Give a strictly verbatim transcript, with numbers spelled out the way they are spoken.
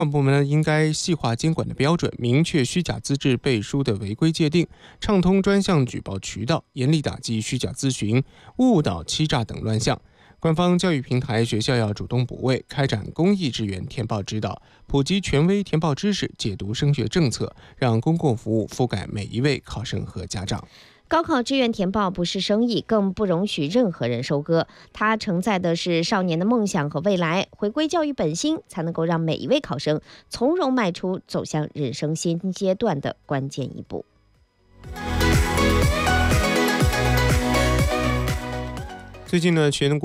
部门呢应该细化监管的标准，明确虚假资质背书的违规界定，畅通专项举报渠道，严厉打击虚假咨询、误导、欺诈等乱象。官方教育平台学校要主动补位，开展公益志愿填报指导，普及权威填报知识，解读升学政策，让公共服务覆盖每一位考生和家长。 高考志愿填报不是生意，更不容许任何人收割。它承载的是少年的梦想和未来。回归教育本心，才能够让每一位考生从容迈出走向人生新阶段的关键一步。 最近呢，全国